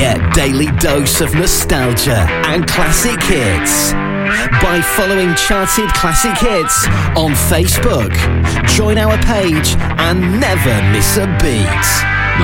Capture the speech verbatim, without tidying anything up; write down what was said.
get daily dose of nostalgia and classic hits by following Charted Classic Hits on Facebook. Join our page and never miss a beat.